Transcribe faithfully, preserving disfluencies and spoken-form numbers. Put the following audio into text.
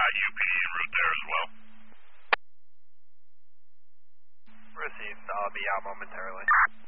U P D en route there as well. Received. I'll be out momentarily.